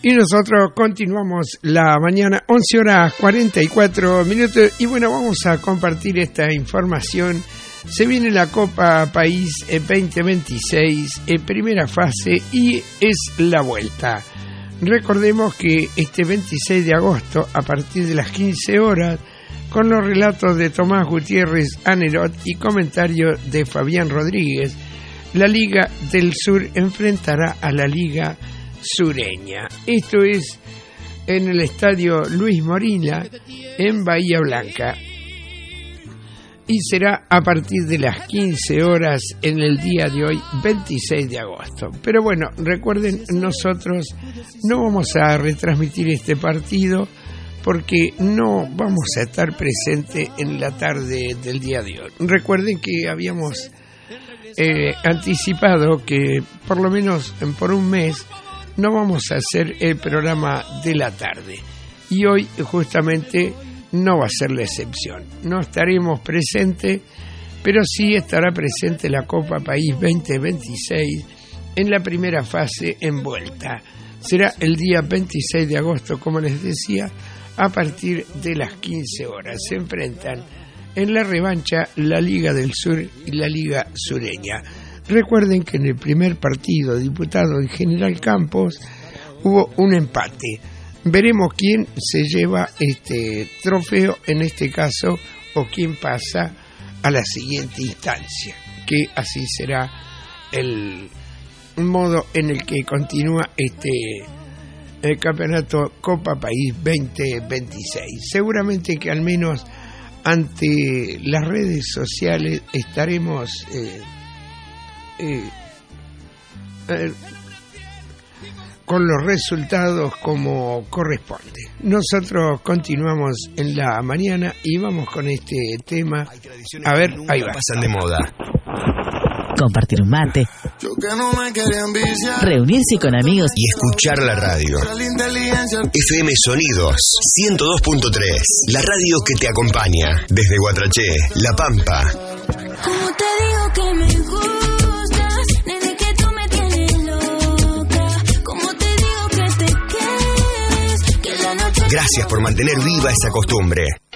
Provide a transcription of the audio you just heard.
Y nosotros continuamos la mañana, 11 horas 44 minutos. Y bueno, vamos a compartir esta información. Se viene la Copa País 2026 en primera fase y es la vuelta. Recordemos que este 26 de agosto, a partir de las 15 horas, con los relatos de Tomás Gutiérrez Anerot y comentarios de Fabián Rodríguez, la Liga del Sur enfrentará a la Liga Sureña. Esto es en el estadio Luis Morila en Bahía Blanca y será a partir de las 15 horas en el día de hoy, 26 de agosto. Pero bueno, recuerden, nosotros no vamos a retransmitir este partido porque no vamos a estar presentes en la tarde del día de hoy. Recuerden que habíamos anticipado que por lo menos por un mes no vamos a hacer el programa de la tarde y hoy justamente no va a ser la excepción. No estaremos presentes, pero sí estará presente la Copa País 2026 en la primera fase en vuelta. Será el día 26 de agosto, como les decía, a partir de las 15 horas. Se enfrentan en la revancha la Liga del Sur y la Liga Sureña. Recuerden que en el primer partido disputado en General Campos hubo un empate. Veremos quién se lleva este trofeo en este caso o quién pasa a la siguiente instancia, que así será el modo en el que continúa el campeonato Copa País 2026. Seguramente que al menos ante las redes sociales estaremos con los resultados como corresponde. Nosotros continuamos en la mañana y vamos con este tema. A ver, ahí va. Pasan de moda. Compartir un mate, reunirse con amigos y escuchar la radio. FM Sonidos 102.3, la radio que te acompaña desde Guatraché, La Pampa. Como te digo que me gustas, desde que tú me tienes loca. Como te digo que te quedes, que la noche. Gracias por mantener viva esa costumbre.